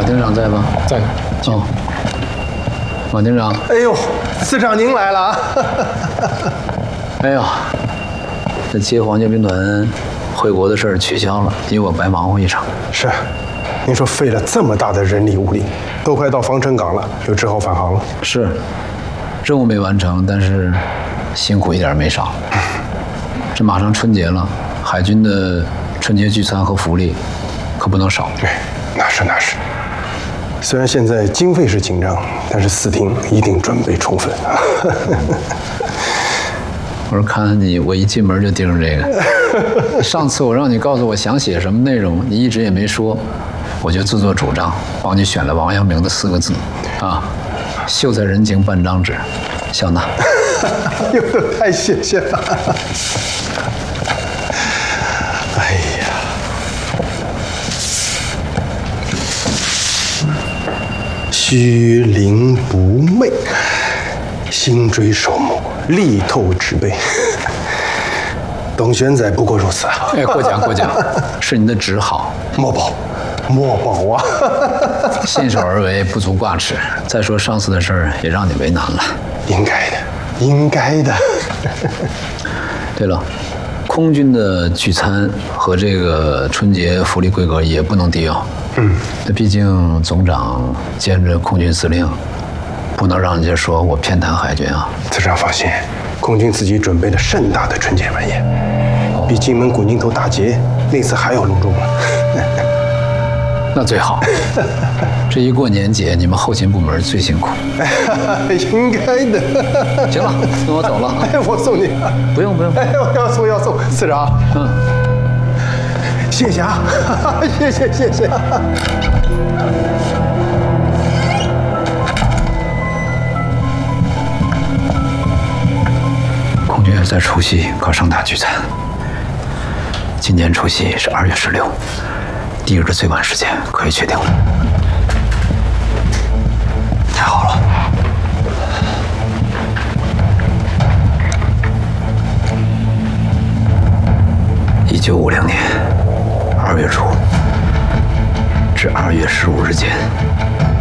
厅长在吗？ 在。 哦，马厅长。 哎呦，司长您来了。 哎呀，这接皇家兵团回国的事儿取消了，你我白忙活一场。 是，您说费了这么大的人力物力，都快到防城港了，就只好返航了。 是，任务没完成，但是辛苦一点没少。这马上春节了，海军的春节聚餐和福利可不能少。 对，那是。虽然现在经费是紧张，但是司厅一定准备充分。 我说看你，我一进门就盯着这个。上次我让你告诉我想写什么内容，你一直也没说，我就自作主张帮你选了王阳明的4个字，啊，秀才人情半张纸，笑纳。 哟，太谢谢了。哎呀，虚灵不昧，心追手目，力透纸背。董玄载不过如此啊！ 哎，过奖，是您的旨好。 莫宝啊！ 信手而为，不足挂齿。再说上次的事儿也让你为难了。 应该的。 对了，空军的聚餐和这个春节福利规格也不能低要。那毕竟总长兼着空军司令，不能让人家说我偏袒海军啊。 司长放心，空军自己准备了盛大的春节晚宴，比金门古宁头大捷那次还要隆重了。 那最好。这一过年节，你们后勤部门最辛苦。 应该的。 行了，那我走了。 哎，我送你。 不用。 哎，我要送，司长。谢谢啊，谢谢。 空军在除夕搞盛大聚餐，今年除夕是2月16，第一个最晚时间可以确定了。太好了。1950年2月初至2月15日间，